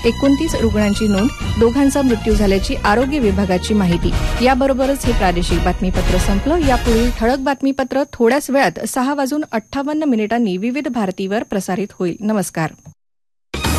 29 रुग्णांची नोंद, दोघांचा मृत्यू झाल्याची आरोग्य विभागाची माहिती. याबरोबरच हे प्रादेशिक बातमीपत्र संपलं. यापुढील ठळक बातमीपत्र थोड्याच वेळात 6:58 विविध भारतीवर प्रसारित होईल. नमस्कार.